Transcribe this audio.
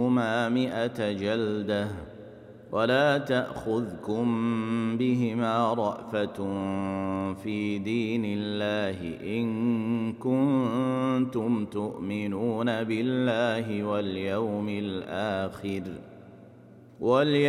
هما 100 جلدة ولا تأخذكم بهما رأفة في دين الله إن كنتم تؤمنون بالله واليوم الآخر